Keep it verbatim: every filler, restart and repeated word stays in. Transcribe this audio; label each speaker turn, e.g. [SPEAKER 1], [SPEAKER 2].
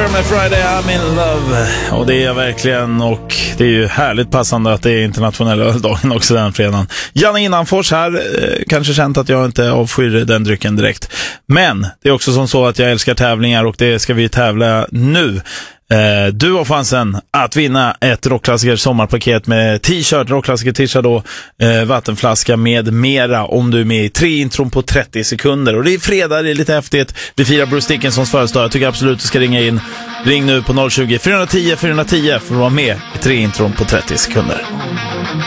[SPEAKER 1] med Friday I'm in love. Och det är jag verkligen. Och det är ju härligt passande att det är internationella öldagen också den fredagen. Janne Innanfors här, eh, kanske känt att jag inte avskyr den drycken direkt. Men det är också som så att jag älskar tävlingar, och det ska vi tävla nu. Eh, du har chansen att vinna ett Rockklassiker sommarpaket med t-shirt, Rockklassiker t-shirt då, eh, vattenflaska med mera, om du är med i tre intron på trettio sekunder. Och det är fredag, det är lite häftigt. Vi firar Bruce Dickinsons födelsedag. Jag tycker absolut du ska ringa in. Ring nu på noll tjugo, fyra tio fyra tio för att vara med i tre intron på trettio sekunder.